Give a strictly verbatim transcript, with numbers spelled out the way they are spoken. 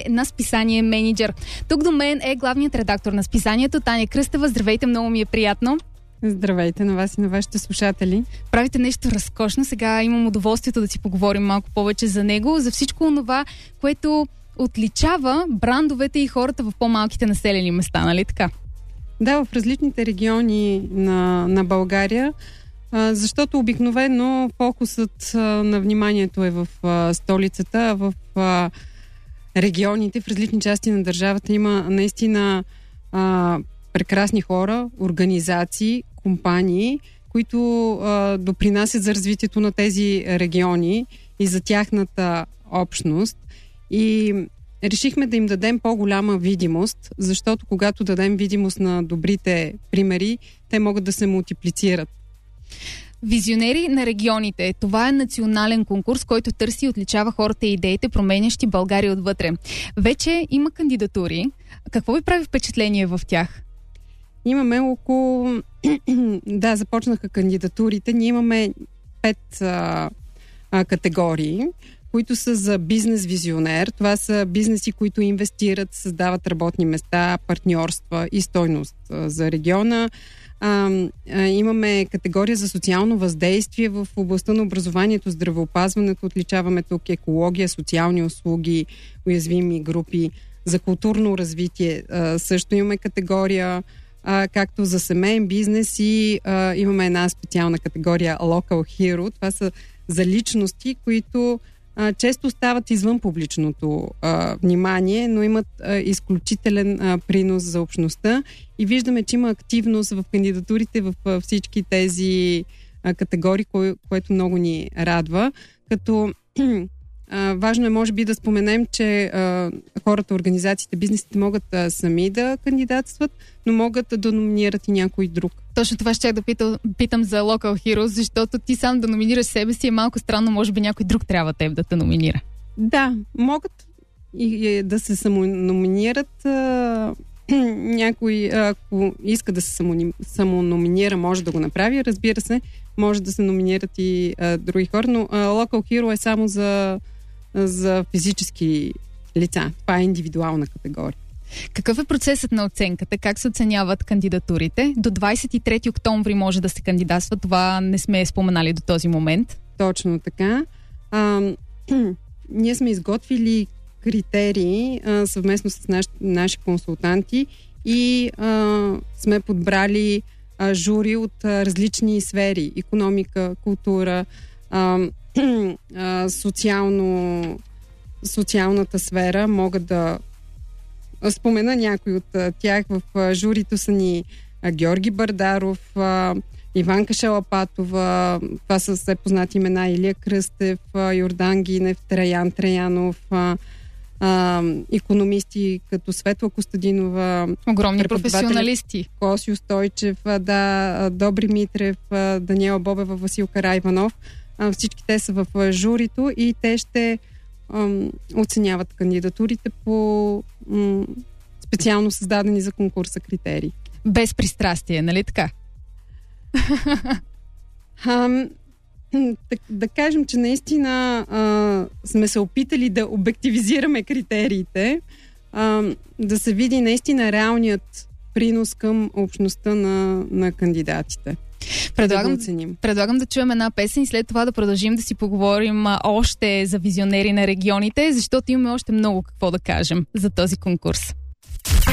на списание Мениджър. Тук до мен е главният редактор на списанието Таня Кръстева. Здравейте, много ми е приятно. Здравейте на вас и на вашите слушатели. Правите нещо разкошно. Сега имам удоволствието да си поговорим малко повече за него, за всичко това, което отличава брандовете и хората в по-малките населени места, нали така? Да, в различните региони на, на България, а, защото обикновено фокусът а, на вниманието е в а, столицата, а в а, регионите, в различни части на държавата има наистина а, прекрасни хора, организации, компании, които а, допринасят за развитието на тези региони и за тяхната общност. И решихме да им дадем по-голяма видимост, защото когато дадем видимост на добрите примери, те могат да се мултиплицират. Визионери на регионите. Това е национален конкурс, който търси и отличава хората и идеите, променящи България отвътре. Вече има кандидатури. Какво ви прави впечатление в тях? Имаме около... да, започнаха кандидатурите. Ние имаме пет а, а, категории, които са за бизнес-визионер. Това са бизнеси, които инвестират, създават работни места, партньорства и стойност а, за региона. А, а, имаме категория за социално въздействие в областта на образованието, здравеопазването. Отличаваме тук екология, социални услуги, уязвими групи. За културно развитие а, също имаме категория, а, както за семейен бизнес и а, имаме една специална категория Local Hero. Това са за личности, които а, често стават извън публичното а, внимание, но имат а, изключителен а, принос за общността и виждаме, че има активност в кандидатурите в а, всички тези а, категории, кое, което много ни радва. Като а, важно е, може би, да споменем, че а, хората, организациите, бизнесите могат а, сами да кандидатстват, но могат да номинират и някой друг. Точно това ще да питам, питам за Local Heroes, защото ти сам да номинираш себе си е малко странно, може би някой друг трябва теб да те номинира. Да, могат и, и да се самономинират. А, някой, ако иска да се самономинира, може да го направи. Разбира се, може да се номинират и а, други хора, но а, Local Hero е само за, за физически лица. Това е индивидуална категория. Какъв е процесът на оценката? Как се оценяват кандидатурите? До двадесет и трети октомври може да се кандидатства. Това не сме споменали до този момент. Точно така. А, ние сме изготвили критерии а, съвместно с наш, наши консултанти и а, сме подбрали а, жури от а, различни сфери. Икономика, култура, а, а, социално, социалната сфера. Могат да спомена някой от а, тях. В а, журито са ни а, Георги Бардаров, а, Иванка Шалапатова, това са все познати имена, Илия Кръстев, а, Йордан Гинев, Траян Траянов, а, а, икономисти като Светла Костадинова. Огромни професионалисти. Косио Стойчев, а, да, Добри Митрев, а, Даниела Бобева, Васил Карайванов. А, всички те са в а, журито и те ще а, оценяват кандидатурите по м, специално създадени за конкурса критерии. Без пристрастие, нали така? А, да, да кажем, че наистина а, сме се опитали да обективизираме критериите, а, да се види наистина реалният принос към общността на, на кандидатите. Предлагам да, предлагам да чуем една песен и след това да продължим да си поговорим още за визионери на регионите, защото имаме още много какво да кажем за този конкурс.